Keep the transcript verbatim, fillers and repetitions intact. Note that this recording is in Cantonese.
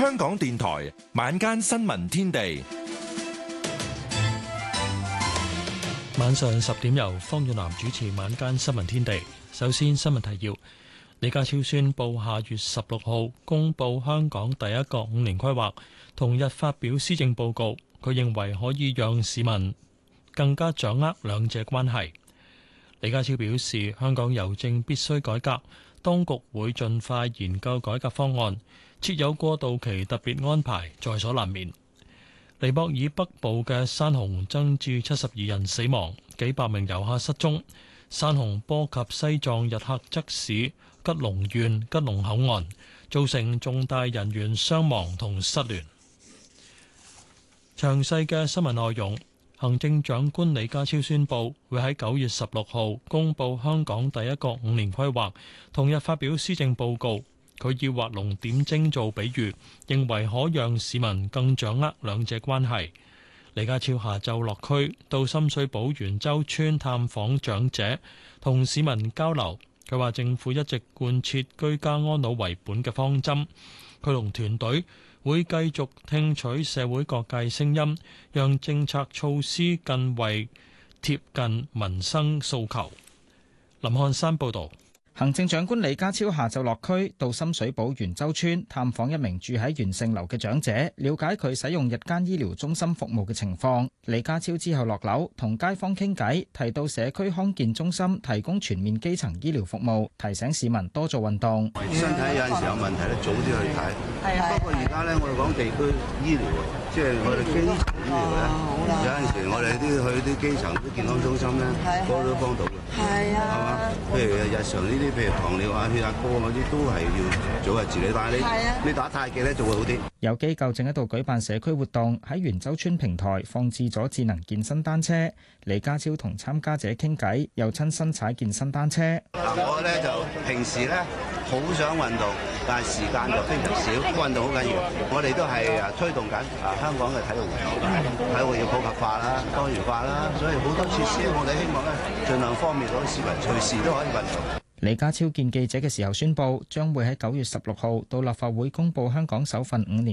香港電台晚間新聞天地， 晚上十點由方遠南主持晚間新聞天地。首先新聞提要：李家超宣布下月十六號公布香港第一個五年規劃，同日發表施政報告。佢認為可以讓市民更加掌握兩者關係。李家超表示，香港郵政必須改革，當局會盡快研究改革方案，設有過渡期特別安排，在所難免。尼泊爾北部嘅山洪增至七十二人死亡，幾百名遊客失蹤。山洪波及西藏日喀則市吉隆縣吉隆口岸，造成重大人員傷亡同失聯。詳細嘅新聞內容，行政長官李家超宣布會喺九月十六號公布香港第一個五年規劃，同日發表施政報告。佢以畫龍點睛做比喻，認為可讓市民更掌握兩者關係。李家超下晝落區到深水埗元洲村探訪長者，同市民交流。佢話政府一直貫徹居家安老為本嘅方針，佢同團隊會繼續聽取社會各界聲音，讓政策措施更為貼近民生訴求。林漢山報導。 行政長官李家超下晝落區到深水埗元洲村探訪一名住喺元盛樓嘅長者，了解佢使用日間醫療中心服務嘅情況。李家超之後落樓同街坊傾偈，提到社區康健中心提供全面基層醫療服務，提醒市民多做運動。 身體有陣時有問題咧，早啲去睇。係啊。不過而家咧，我哋講地區醫療，即係我哋基層醫療咧，有陣時我哋啲去啲基層啲健康中心咧，嗰度都幫到嘅。係啊。係嘛？譬如日常呢啲，譬如糖尿啊、血壓高嗰啲，都係要早日治理。但係你你打太極咧，就會好啲。 有機構正喺度舉辦社區活動，喺元洲村平台放置咗智能健身單車。李家超同參加者傾偈，又親身踩健身單車。 嗱，我咧就平時咧好想運動，但係時間就非常少。運動好緊要，我哋都係啊推動緊啊香港嘅體育運動，體育要普及化啦、多元化啦，所以好多設施我哋希望咧盡量方便到市民隨時都可以運動。 李家超見記者嘅時候宣布，將會喺九月十六號到立法會公布香港首份五年